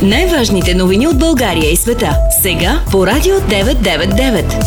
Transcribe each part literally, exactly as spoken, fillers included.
Най-важните новини от България и света. Сега по Радио деветsto деветдесет и девет.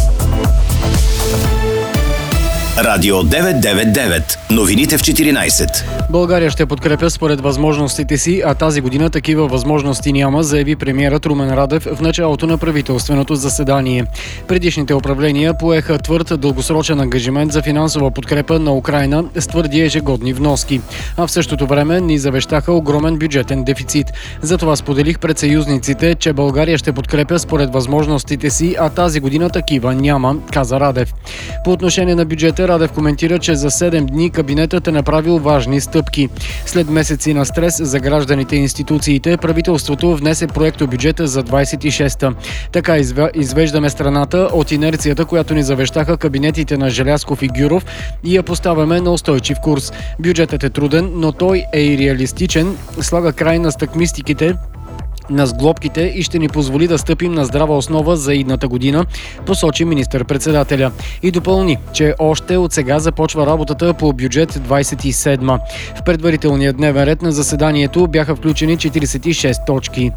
Радио деветsto деветдесет и девет. Новините в четиринайсет. България ще подкрепя според възможностите си, а тази година такива възможности няма, заяви премиерът Румен Радев в началото на правителственото заседание. Предишните управления поеха твърд дългосрочен ангажимент за финансова подкрепа на Украйна с твърди ежегодни вноски. А в същото време ни завещаха огромен бюджетен дефицит. Затова споделих пред съюзниците, че България ще подкрепя според възможностите си, а тази година такива няма, каза Радев. По отношение на бюджета, Радев коментира, че за седем дни кабинетът е направил важни стъпки. След месеци на стрес за гражданите и институциите, правителството внесе проектобюджета за двайсет и шеста. Така извеждаме страната от инерцията, която ни завещаха кабинетите на Желязков и Гюров, и я поставяме на устойчив курс. Бюджетът е труден, но той е и реалистичен, слага край на стъкмистиките, на сглобките и ще ни позволи да стъпим на здрава основа за идната година, посочи министър-председателя. И допълни, че още от сега започва работата по бюджет двайсет и седма. В предварителния дневен ред на заседанието бяха включени четирийсет и шест точки.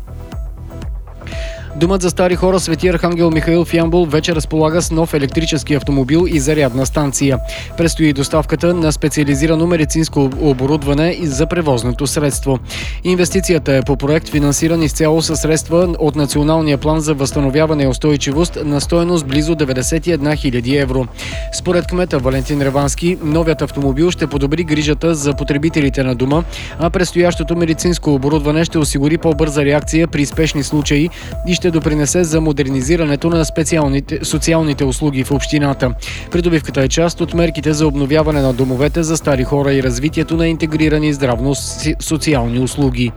Домът за стари хора Свети Архангел Михаил в Ямбол вече разполага с нов електрически автомобил и зарядна станция. Предстои доставката на специализирано медицинско оборудване за превозното средство. Инвестицията е по проект, финансиран изцяло със средства от Националния план за възстановяване и устойчивост на стойност близо деветдесет и една хиляди евро. Според кмета Валентин Ревански, новият автомобил ще подобри грижата за потребителите на дома, а предстоящото медицинско оборудване ще осигури по-бърза реакция при спешни случаи и ще допринесе за модернизирането на специалните социалните услуги в общината. Придобивката е част от мерките за обновяване на домовете за стари хора и развитието на интегрирани здравно-социални услуги.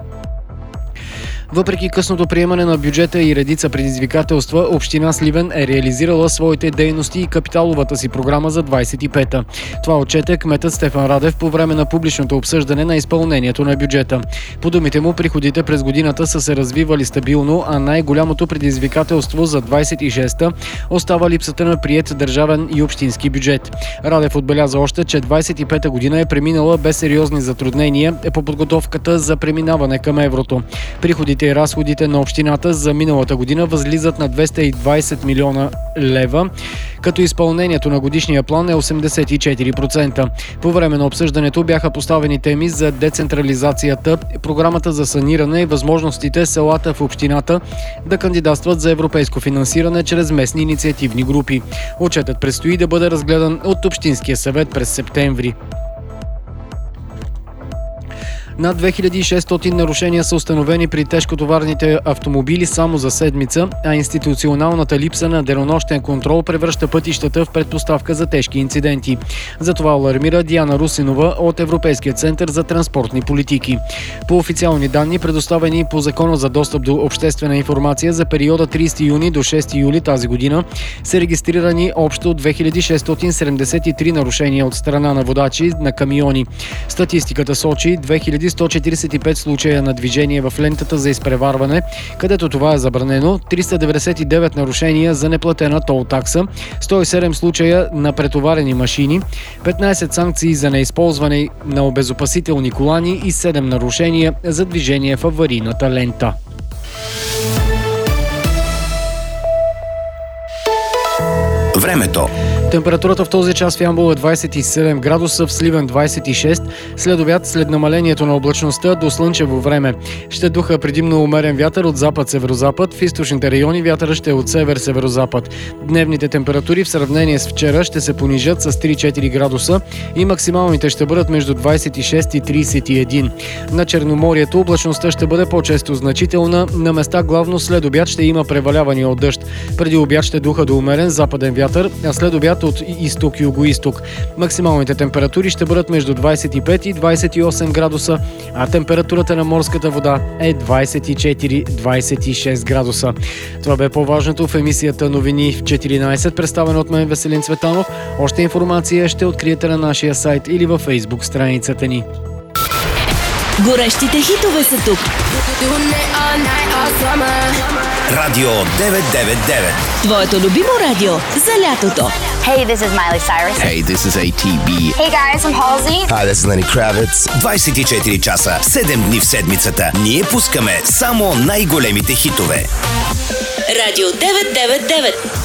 Въпреки късното приемане на бюджета и редица предизвикателства, община Сливен е реализирала своите дейности и капиталовата си програма за двайсет и пета. Това отчете кметът Стефан Радев по време на публичното обсъждане на изпълнението на бюджета. По думите му, приходите през годината са се развивали стабилно, а най-голямото предизвикателство за двайсет и шеста остава липсата на приет държавен и общински бюджет. Радев отбеляза още, че двайсет и пета година е преминала без сериозни затруднения по подготовката за преминаване към еврото. Приходите и разходите на общината за миналата година възлизат на двеста и двайсет милиона лева, като изпълнението на годишния план е осемдесет и четири процента. По време на обсъждането бяха поставени теми за децентрализацията, програмата за саниране и възможностите селата в общината да кандидатстват за европейско финансиране чрез местни инициативни групи. Отчетът предстои да бъде разгледан от Общинския съвет през септември. Над две хиляди и шестстотин нарушения са установени при тежкотоварните автомобили само за седмица, а институционалната липса на денонощен контрол превръща пътищата в предпоставка за тежки инциденти. Затова алармира Диана Русинова от Европейския център за транспортни политики. По официални данни, предоставени по Закона за достъп до обществена информация за периода трийсети юни до шести юли тази година, са регистрирани общо две хиляди шестстотин седемдесет и три нарушения от страна на водачи на камиони. Статистиката сочи две хиляди сто четирийсет и пет случая на движение в лентата за изпреварване, където това е забранено, триста деветдесет и девет нарушения за неплатена тол такса, сто и седем случая на претоварени машини, петнайсет санкции за неизползване на обезопасителни колани и седем нарушения за движение в аварийната лента. Времето. Температурата в този час в Ямбол е двайсет и седем градуса, в Сливен двайсет и шест. След обяд, след намалението на облачността, до слънчево време. Ще духа предимно умерен вятър от запад-северозапад. В източните райони вятъра ще е от север-северозапад. Дневните температури в сравнение с вчера ще се понижат с три-четири градуса и максималните ще бъдат между двайсет и шест и трийсет и един. На Черноморието облачността ще бъде по-често значителна. На места главно след обяд ще има превалявания от дъжд. Преди обяд ще духа до умерен западен вятър, а след обяд от изток и югоизток. Максималните температури ще бъдат между двайсет и пет и двайсет и осем градуса, а температурата на морската вода е двайсет и четири до двайсет и шест градуса. Това бе по-важното в емисията Новини в четиринайсет, представена от мен Веселин Цветанов. Още информация ще откриете на нашия сайт или във Фейсбук страницата ни. Горещите хитове са тук. Радио деветsto деветдесет и девет. Твоето любимо радио за лятото. Hey, this is Miley Cyrus. Hey, this is A T B. Hey guys, I'm Halsey. Hi, this is Lenny Kravitz. двайсет и четири часа, седем дни в седмицата. Ние пускаме само най-големите хитове. Радио девет девет девет.